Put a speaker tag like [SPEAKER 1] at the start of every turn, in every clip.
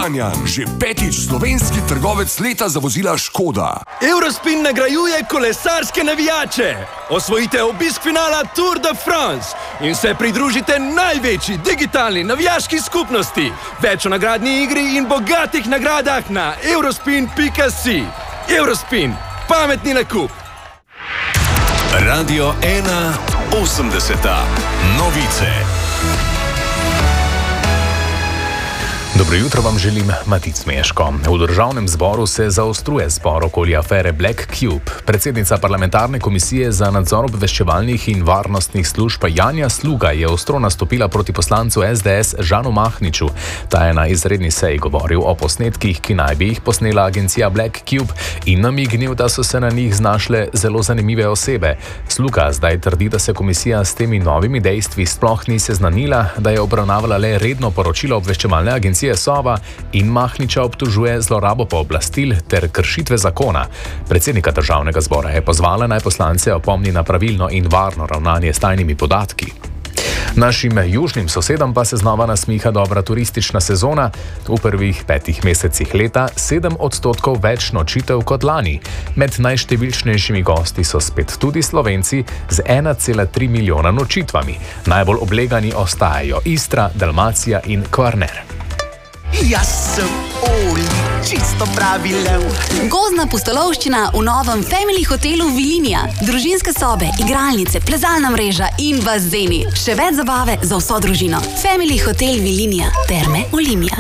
[SPEAKER 1] Kranjan, že 5. slovenski trgovec leta za vozila Škoda.
[SPEAKER 2] Eurospin nagrajuje kolesarske navijače. Osvojite obisk finala Tour de France in se pridružite največji digitalni navijaški skupnosti. Več o nagradni igri in bogatih nagradah na eurospin.si. Eurospin, pametni nakup.
[SPEAKER 3] Radio 1 80. Novice.
[SPEAKER 4] Dobro jutro vam želim, Matic Meško. V državnem zboru se zaostruje spor okoli afere Black Cube. Predsednica parlamentarne komisije za nadzor obveščevalnih in varnostnih služb Janja Sluga je ostro nastopila proti poslancu SDS Žanu Mahniču. Ta je na izredni seji govoril o posnetkih, ki naj bi jih posnela agencija Black Cube in namignil, da so se na njih znašle zelo zanimive osebe. Sluga zdaj trdi, da se komisija s temi novimi dejstvi sploh ni seznanila, da je obravnavala le redno poročilo obveščevalne agencije Sova in Mahniča obtožuje zlorabo pooblastil ter kršitve zakona. Predsednika državnega zbora je pozvala, naj poslance opomni na pravilno in varno ravnanje s tajnimi podatki. Našim južnim sosedom pa se znova nasmiha dobra turistična sezona. V prvih 5 mesecih leta 7% več nočitev kot lani. Med najštevilčnejšimi gosti so spet tudi Slovenci z 1,3 milijona nočitvami. Najbolj oblegani ostajajo Istra, Dalmacija in Kvarner.
[SPEAKER 5] Jaz sem Oli, čisto pravi lev.
[SPEAKER 6] Gozdna pustolovščina v novem Family hotelu Vilinija. Družinske sobe, igralnice, plezalna mreža in bazeni. Še več zabave za vso družino. Family hotel Vilinija. Terme Olimia.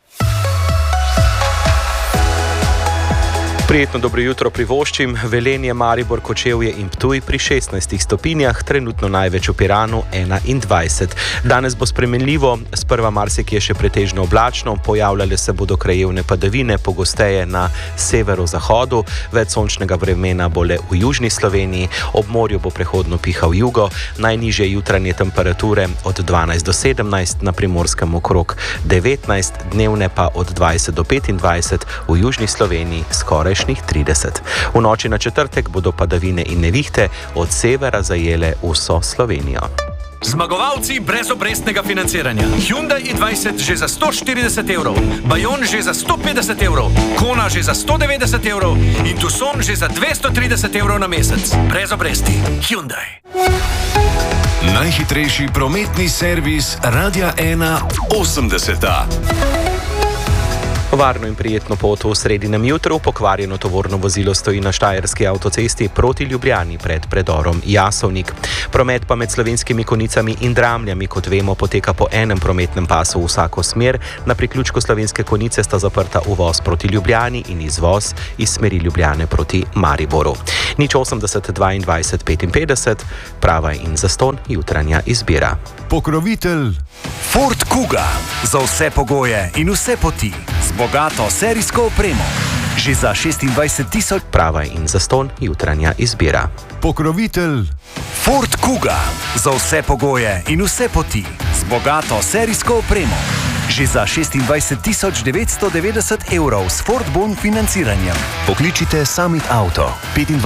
[SPEAKER 7] Prijetno dobro jutro privoščim. Velenje, Maribor, Kočevje in Ptuj pri 16 stopinjah, trenutno največ v Piranu 21. Danes bo spremenljivo, sprva marsikje še pretežno oblačno, pojavljale se bodo krajevne padavine, pogosteje na severozahodu, več sončnega vremena bo le v južni Sloveniji, ob morju bo prehodno pihal jugo, najnižje jutranje temperature od 12 do 17, na Primorskem okrog 19, dnevne pa od 20 do 25, v južni Sloveniji skoraj 30. V noči na četrtek bodo padavine in nevihte od severa zajele vso Slovenijo.
[SPEAKER 8] Zmagovalci brezobrestnega financiranja. Hyundai i20 že za 140 evrov, Bayon že za 150 evrov, Kona že za 190 evrov in Tucson že za 230 evrov na mesec. Brez obresti. Hyundai.
[SPEAKER 3] Najhitrejši prometni servis Radia 1 80.
[SPEAKER 7] Varno in prijetno pot v sredinem jutru. Pokvarjeno tovorno vozilo stoji na štajerski avtocesti proti Ljubljani pred predorom Jasovnik. Promet pa med Slovenskimi Konjicami in Dramljami, kot vemo, poteka po enem prometnem pasu v vsako smer. Na priključku Slovenske Konjice sta zaprta uvoz proti Ljubljani in izvoz iz smeri Ljubljane proti Mariboru. 080 22 55, prava in zastonj jutranja izbira.
[SPEAKER 9] Pokrovitelj Ford Kuga. Za vse pogoje in vse poti. Z bogato serijsko opremo. Že za 26 000.
[SPEAKER 7] Prava in zastonj jutranja izbira.
[SPEAKER 9] Pokrovitelj Ford Kuga. Za vse pogoje in vse poti. Z bogato serijsko opremo. Že za 26 990 evrov s Ford Bon financiranjem. Pokličite Summit Auto.